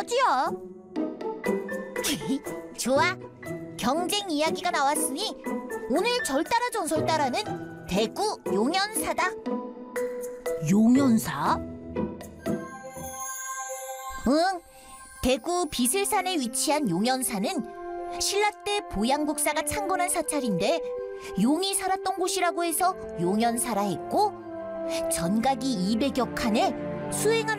마찬가지야. 좋아. 경쟁 이야기가 나왔으니 오늘 절 따라 전설 따라는 대구 용연사다. 용연사? 응. 대구 비슬산에 위치한 용연사는 신라 때 보양국사가 창건한 사찰인데 용이 살았던 곳이라고 해서 용연사라 했고 전각이 200여 칸에 수행하는